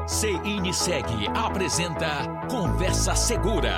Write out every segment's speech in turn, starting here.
CNSeg apresenta Conversa Segura.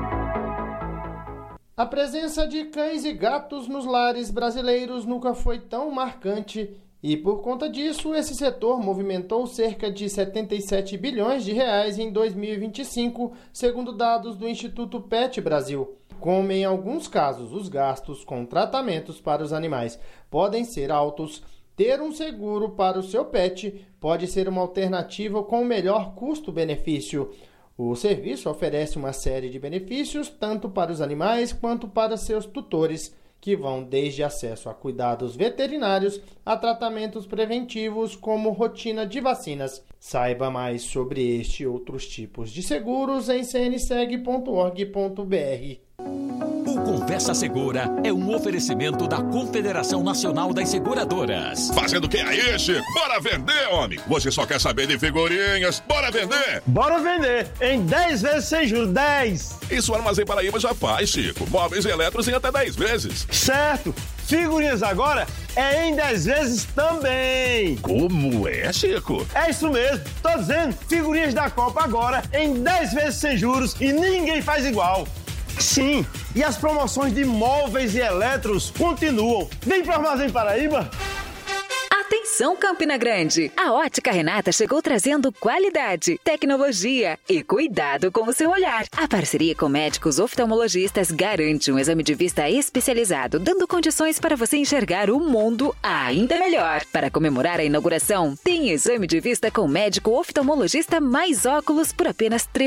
A presença de cães e gatos nos lares brasileiros nunca foi tão marcante e, por conta disso, esse setor movimentou cerca de 77 bilhões de reais em 2025, segundo dados do Instituto Pet Brasil. Como em alguns casos os gastos com tratamentos para os animais podem ser altos, ter um seguro para o seu pet pode ser uma alternativa com melhor custo-benefício. O serviço oferece uma série de benefícios tanto para os animais quanto para seus tutores, que vão desde acesso a cuidados veterinários a tratamentos preventivos como rotina de vacinas. Saiba mais sobre este e outros tipos de seguros em cnseg.org.br. O Conversa Segura é um oferecimento da Confederação Nacional das Seguradoras. Fazendo o que aí, Chico? Bora vender, homem! Você só quer saber de figurinhas? Bora vender! Bora vender! Em 10 vezes sem juros, 10! Isso o Armazém Paraíba já faz, Chico. Móveis e eletros em até 10 vezes. Certo! Figurinhas agora é em 10 vezes também! Como é, Chico? É isso mesmo! Tô dizendo, figurinhas da Copa agora em 10 vezes sem juros e ninguém faz igual! Sim, e as promoções de móveis e eletros continuam. Vem para o Armazém Paraíba! Atenção, Campina Grande! A Ótica Renata chegou trazendo qualidade, tecnologia e cuidado com o seu olhar. A parceria com médicos oftalmologistas garante um exame de vista especializado, dando condições para você enxergar o mundo ainda melhor. Para comemorar a inauguração, tem exame de vista com médico oftalmologista mais óculos por apenas R$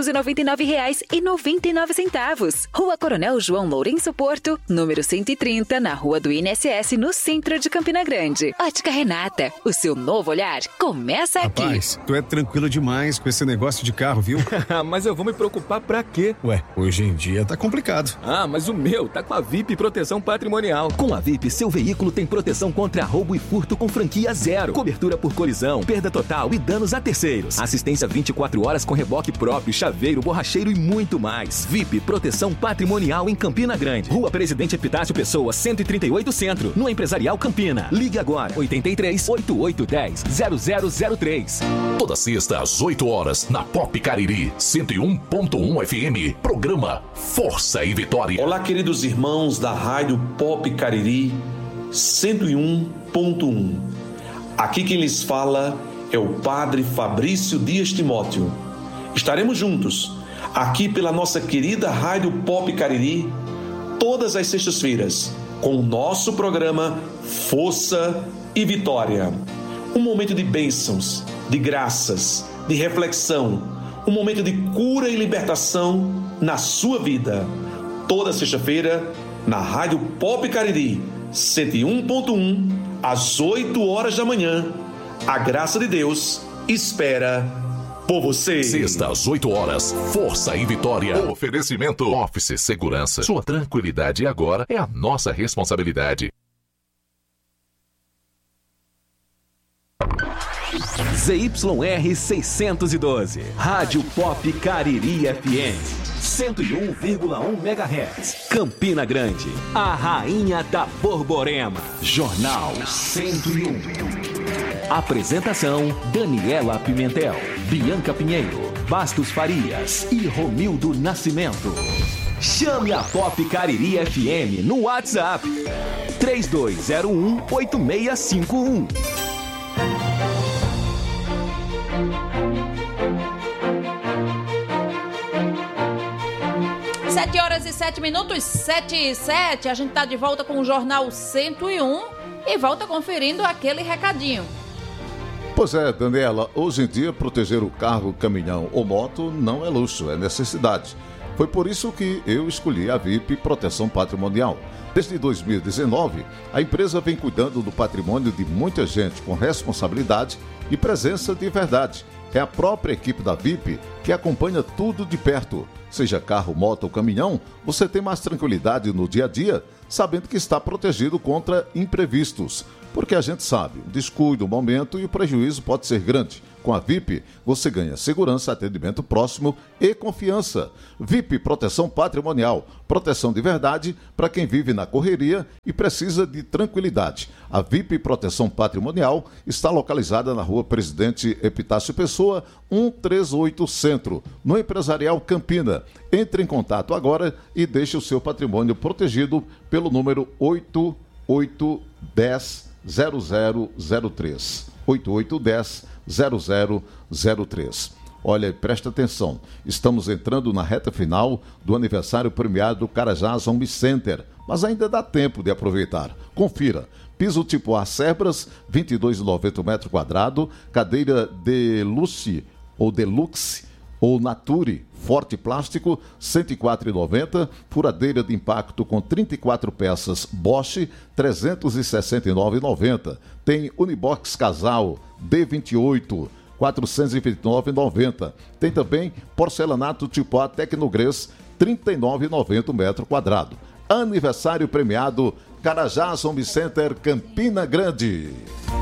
399,99. Rua Coronel João Lourenço Porto, número 130, na Rua do INSS, no centro de Campina Grande. Ótica Renata, o seu novo olhar começa aqui. Rapaz, tu é tranquilo demais com esse negócio de carro, viu? Mas eu vou me preocupar pra quê? Ué, hoje em dia tá complicado. Mas o meu tá com a VIP Proteção Patrimonial. Com a VIP, seu veículo tem proteção contra roubo e furto com franquia zero. Cobertura por colisão, perda total e danos a terceiros. Assistência 24 horas com reboque próprio, chaveiro, borracheiro e muito mais. VIP Proteção Patrimonial em Campina Grande. Rua Presidente Epitácio Pessoa, 138 Centro, no Empresarial Campina. Ligue agora, 83 8810 0003. Toda sexta às 8 horas na Pop Cariri 101.1 FM. Programa Força e Vitória. Olá, queridos irmãos da Rádio Pop Cariri 101.1. Aqui quem lhes fala é o Padre Fabrício Dias Timóteo. Estaremos juntos aqui pela nossa querida Rádio Pop Cariri todas as sextas-feiras com o nosso programa Força e Vitória. Um momento de bênçãos, de graças, de reflexão, um momento de cura e libertação na sua vida. Toda sexta-feira, na Rádio Pop Cariri, 101.1, às 8 horas da manhã. A graça de Deus espera por você. Sexta às 8 horas, Força e Vitória. Oferecimento Office Segurança. Sua tranquilidade agora é a nossa responsabilidade. ZYR 612, Rádio Pop Cariri FM, 101,1 MHz, Campina Grande, a rainha da Borborema, Jornal 101. Apresentação, Daniela Pimentel, Bianca Pinheiro, Bastos Farias e Romildo Nascimento. Chame a Pop Cariri FM no WhatsApp, 3201-8651. 7 horas e 7 minutos, 7 e 7. A gente tá de volta com o Jornal 101 e volta conferindo aquele recadinho. Pois é, Daniela, hoje em dia proteger o carro, caminhão ou moto não é luxo, é necessidade. Foi por isso que eu escolhi a VIP Proteção Patrimonial. Desde 2019, a empresa vem cuidando do patrimônio de muita gente com responsabilidade e presença de verdade. É a própria equipe da VIP que acompanha tudo de perto. Seja carro, moto ou caminhão, você tem mais tranquilidade no dia a dia, sabendo que está protegido contra imprevistos. Porque a gente sabe, o descuido, o momento e o prejuízo pode ser grande. Com a VIP, você ganha segurança, atendimento próximo e confiança. VIP Proteção Patrimonial. Proteção de verdade para quem vive na correria e precisa de tranquilidade. A VIP Proteção Patrimonial está localizada na Rua Presidente Epitácio Pessoa, 138 Centro, no Empresarial Campina. Entre em contato agora e deixe o seu patrimônio protegido pelo número 8810-0003. 8810-0003. Olha, presta atenção, estamos entrando na reta final do aniversário premiado do Carajás Home Center, mas ainda dá tempo de aproveitar. Confira, piso tipo A Sebras, R$ 22,90 metro quadrado, cadeira Deluxe ou Nature, Forte Plástico, R$ 104,90, furadeira de impacto com 34 peças Bosch, R$ 369,90. Tem Unibox Casal D28, R$ 429,90. Tem também porcelanato tipo A Tecnogres, R$ 39,90 metro quadrado. Aniversário premiado Carajás Home Center Campina Grande.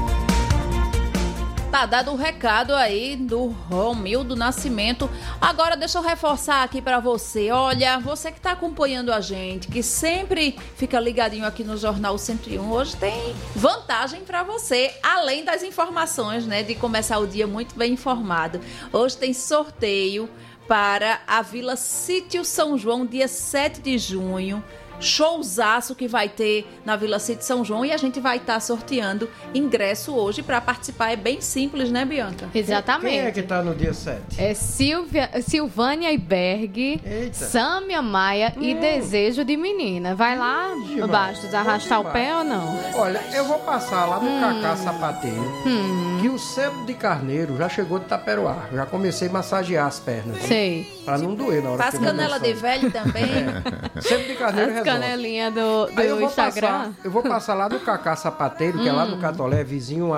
Tá dado o recado aí do Romildo Nascimento. Agora deixa eu reforçar aqui pra você. Olha, você que tá acompanhando a gente, que sempre fica ligadinho aqui no Jornal 101, hoje tem vantagem pra você, além das informações, né, de começar o dia muito bem informado. Hoje tem sorteio para a Vila Sítio São João, dia 7 de junho. Showzaço que vai ter na Vila Sítio São João e a gente vai estar sorteando ingresso hoje para participar. É bem simples, né, Bianca? Exatamente. Quem é que tá no dia 7? É Silvânia Iberg, Sâmia Maia e Desejo de Menina. Vai lá, Bastos, arrastar o pé ou não? Olha, eu vou passar lá no Cacá Sapateiro, que o sebo de carneiro já chegou de Taperoá. Já comecei a massagear as pernas. Sei. Pra não doer na hora Faz que canela de velho também. Sebo de carneiro resolve. Canelinha do Instagram. Eu vou passar lá no Cacá Sapateiro, que é lá no Catolé, vizinho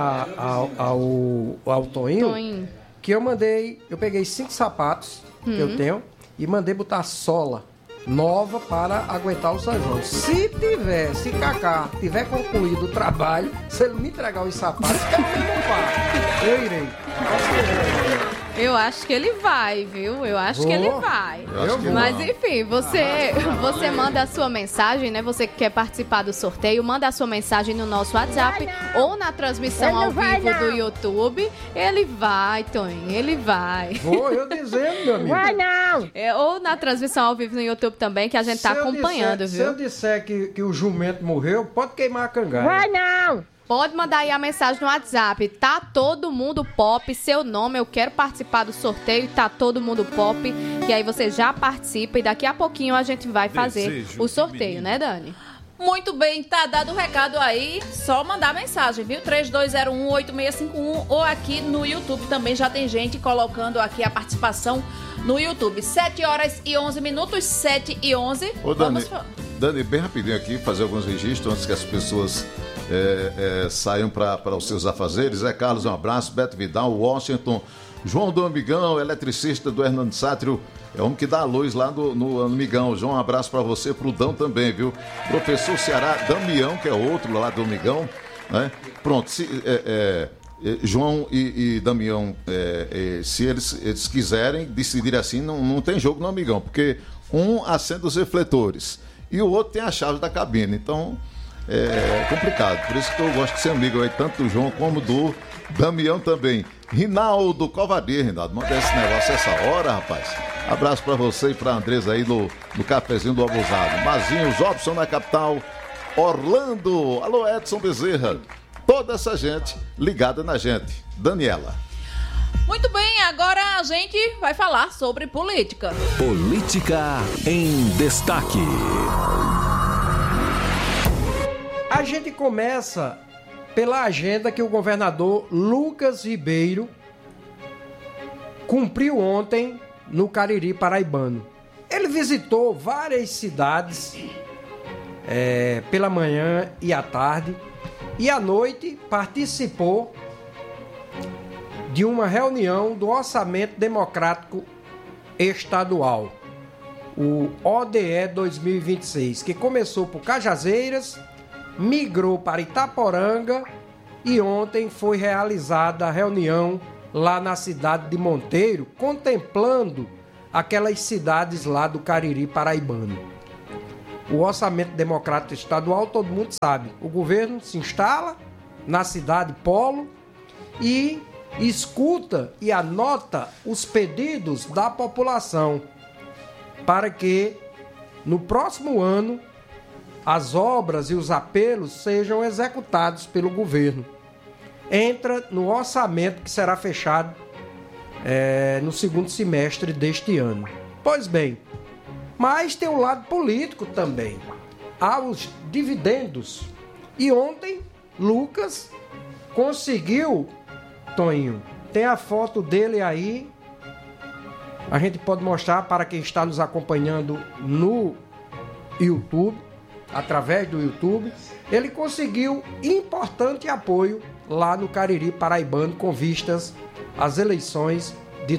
ao Toinho, que eu peguei 5 sapatos que eu tenho e mandei botar sola nova para aguentar o São João. Se Cacá tiver concluído o trabalho, se ele me entregar os sapatos, eu irei. Eu acho que ele vai, viu? Eu acho que ele vai. Mas enfim, você manda a sua mensagem, né? Você que quer participar do sorteio, manda a sua mensagem no nosso WhatsApp ou na transmissão ao vivo do YouTube. Ele vai, Toninho, ele vai. Vou eu dizendo, meu amigo. Vai não! Ou na transmissão ao vivo no YouTube também, que a gente tá acompanhando, viu? Se eu disser que o jumento morreu, pode queimar a cangaia. Vai não! Pode mandar aí a mensagem no WhatsApp. Tá todo mundo pop, seu nome, eu quero participar do sorteio, tá todo mundo pop. Que aí você já participa e daqui a pouquinho a gente vai fazer o sorteio, né, Dani? Muito bem, tá dado o recado aí, só mandar mensagem, viu? 3201-8651 ou aqui no YouTube também já tem gente colocando aqui a participação no YouTube. 7h11, 7h11. Ô, Dani, bem rapidinho aqui, fazer alguns registros antes que as pessoas saiam para os seus afazeres. Carlos, um abraço. Beto Vidal, Washington, João do Amigão, eletricista do Hernando Sátrio, é o homem que dá a luz lá no Amigão. João, um abraço para você, pro Dão também, viu? Professor Ceará Damião, que é outro lá do Amigão, né? Pronto, João e Damião, se eles quiserem decidir assim, não tem jogo no Amigão, porque um acende os refletores e o outro tem a chave da cabine, então é complicado. Por isso que eu gosto de ser amigo aí, tanto do João como do Damião também. Rinaldo Covardia, Rinaldo, manda esse negócio essa hora, rapaz. Abraço pra você e pra Andresa aí no cafezinho do Abusado. Mazinho, Jobson na capital, Orlando, alô Edson Bezerra, toda essa gente ligada na gente. Daniela. Muito bem, agora a gente vai falar sobre política. Política em destaque. A gente começa pela agenda que o governador Lucas Ribeiro cumpriu ontem no Cariri paraibano. Ele visitou várias cidades pela manhã e à tarde e à noite participou de uma reunião do Orçamento Democrático Estadual, o ODE 2026, que começou por Cajazeiras, migrou para Itaporanga e ontem foi realizada a reunião lá na cidade de Monteiro, contemplando aquelas cidades lá do Cariri paraibano. O orçamento democrático estadual, todo mundo sabe, o governo se instala na cidade polo e escuta e anota os pedidos da população para que no próximo ano as obras e os apelos sejam executados pelo governo. Entra no orçamento que será fechado no segundo semestre deste ano. Pois bem, mas tem um lado político também. Há os dividendos. E ontem, Lucas conseguiu, Toninho, tem a foto dele aí. A gente pode mostrar para quem está nos acompanhando no YouTube, através do YouTube. Ele conseguiu importante apoio lá no Cariri paraibano com vistas às eleições de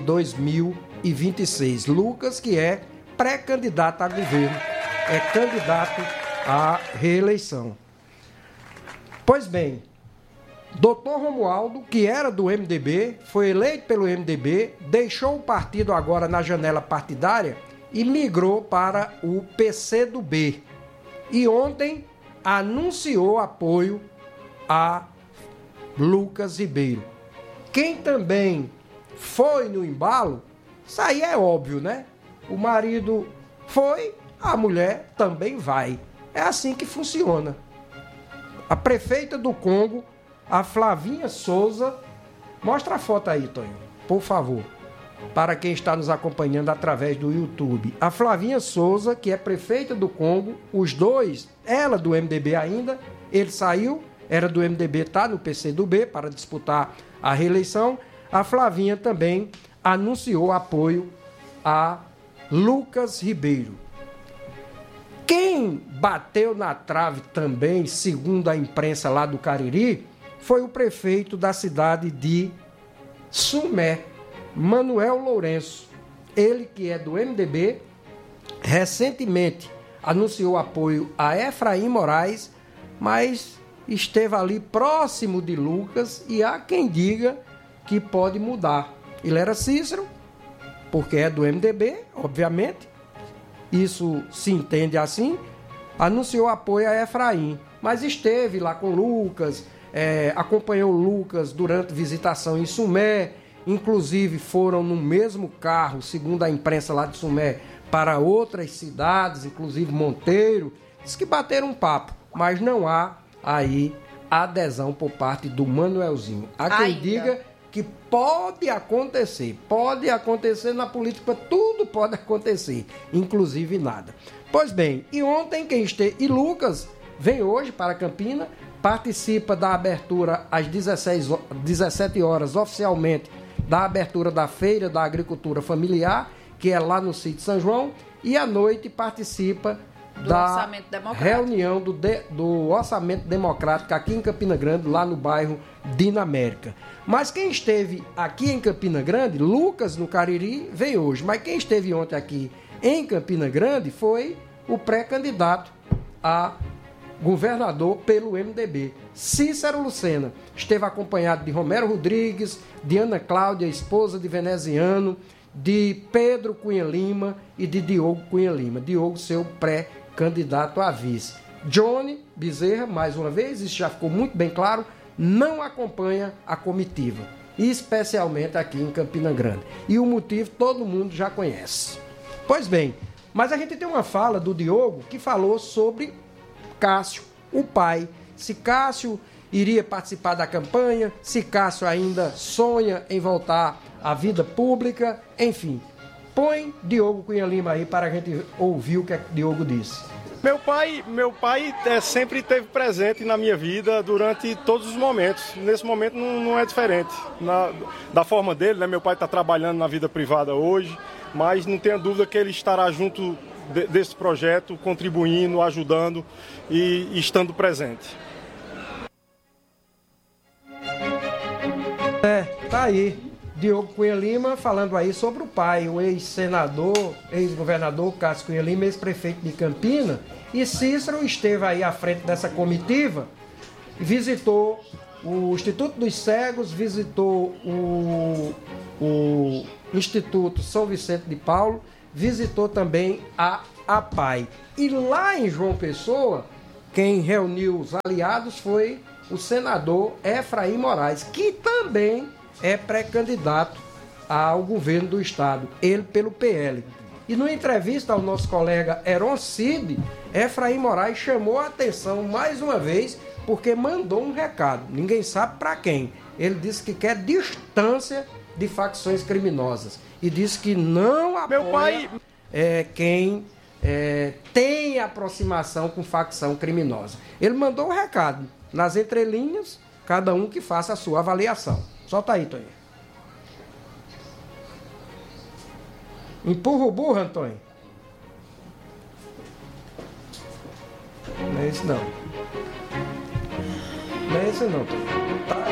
2026. Lucas, que é pré-candidato a governo, é candidato à reeleição. Pois bem, Dr. Romualdo, que era do MDB, foi eleito pelo MDB, deixou o partido agora na janela partidária e migrou para o PCdoB. E ontem anunciou apoio a Lucas Ribeiro. Quem também foi no embalo, isso aí é óbvio, né? O marido foi, a mulher também vai. É assim que funciona. A prefeita do Congo, a Flavinha Souza, mostra a foto aí, Tonho, por favor, para quem está nos acompanhando através do YouTube. A Flavinha Souza, que é prefeita do Congo, os dois, ela do MDB ainda, ele saiu, era do MDB, está no PCdoB para disputar a reeleição. A Flavinha também anunciou apoio a Lucas Ribeiro. Quem bateu na trave também, segundo a imprensa lá do Cariri, foi o prefeito da cidade de Sumé, Manuel Lourenço. Ele que é do MDB, recentemente anunciou apoio a Efraim Moraes, mas esteve ali próximo de Lucas e há quem diga que pode mudar. Ele era Cícero, porque é do MDB, obviamente, isso se entende assim, anunciou apoio a Efraim, mas esteve lá com Lucas, acompanhou Lucas durante visitação em Sumé, inclusive foram no mesmo carro, segundo a imprensa lá de Sumé, para outras cidades, inclusive Monteiro, diz que bateram um papo, mas não há aí adesão por parte do Manuelzinho. Há quem diga que pode acontecer na política, tudo pode acontecer, inclusive nada. Pois bem, e ontem e Lucas vem hoje para Campina, participa da abertura às 17 horas, oficialmente, da abertura da Feira da Agricultura Familiar, que é lá no sítio São João, e à noite participa da reunião do Orçamento Democrático aqui em Campina Grande, lá no bairro Dinamérica. Mas quem esteve aqui em Campina Grande, Lucas no Cariri, veio hoje. Mas quem esteve ontem aqui em Campina Grande foi o pré-candidato a governador pelo MDB, Cícero Lucena. Esteve acompanhado de Romero Rodrigues, de Ana Cláudia, esposa de Veneziano, de Pedro Cunha Lima e de Diogo Cunha Lima. Diogo, seu pré-candidato a vice. Johnny Bezerra, mais uma vez, isso já ficou muito bem claro, não acompanha a comitiva, especialmente aqui em Campina Grande. E o motivo todo mundo já conhece. Pois bem, mas a gente tem uma fala do Diogo que falou sobre Cássio, o pai. Se Cássio iria participar da campanha, se Cássio ainda sonha em voltar à vida pública, enfim. Põe Diogo Cunha Lima aí para a gente ouvir o que Diogo disse. Meu pai sempre esteve presente na minha vida durante todos os momentos. Nesse momento não é diferente. Da forma dele, né? Meu pai está trabalhando na vida privada hoje, mas não tenha dúvida que ele estará junto desse projeto, contribuindo, ajudando e estando presente. Tá aí. Diogo Cunha Lima falando aí sobre o pai, o ex-senador, ex-governador Cássio Cunha Lima, ex-prefeito de Campina, e Cícero esteve aí à frente dessa comitiva, visitou o Instituto dos Cegos, visitou o Instituto São Vicente de Paulo, visitou também a APAI. E lá em João Pessoa, quem reuniu os aliados foi o senador Efraim Moraes, que também é pré-candidato ao governo do estado, ele pelo PL. E numa entrevista ao nosso colega Heron Cid, Efraim Moraes chamou a atenção mais uma vez porque mandou um recado, ninguém sabe para quem. Ele disse que quer distância de facções criminosas e disse que não apoia quem tem aproximação com facção criminosa. Ele mandou um recado, nas entrelinhas, cada um que faça a sua avaliação. Solta aí, Toninho. Empurra o burro, Antônio. Não é isso não. Não é isso não, Toninho. Tá.